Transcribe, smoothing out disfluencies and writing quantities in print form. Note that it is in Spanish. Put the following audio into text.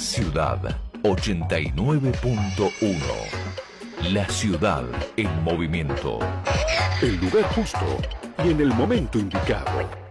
Ciudad 89.1. La ciudad en movimiento. El lugar justo y en el momento indicado.